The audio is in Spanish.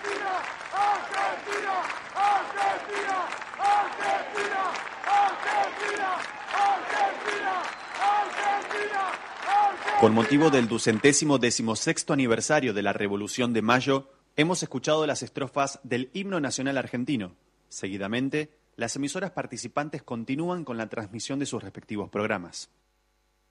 Con motivo del 216º aniversario de la Revolución de Mayo, hemos escuchado las estrofas del himno nacional argentino. Seguidamente, las emisoras participantes continúan con la transmisión de sus respectivos programas.